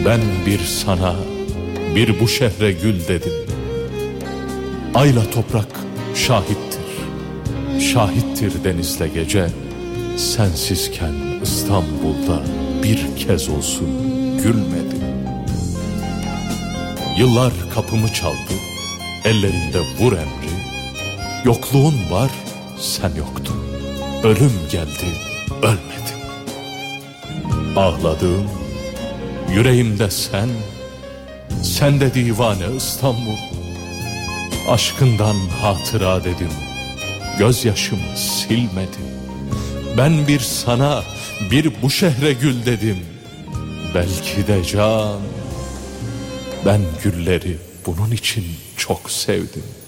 Ben bir sana, bir bu şehre gül dedim. Ayla toprak şahittir, şahittir denizle gece. Sensizken İstanbul'da bir kez olsun gülmedim. Yıllar kapımı çaldı, ellerinde vur emri. Yokluğun var, sen yoktun. Ölüm geldi, ölmedim. Ağladığım, yüreğimde sen, sen de divane İstanbul. Aşkından hatıra dedim, gözyaşımı silmedim. Ben bir sana, bir bu şehre gül dedim. Belki de can, ben gülleri bunun için çok sevdim.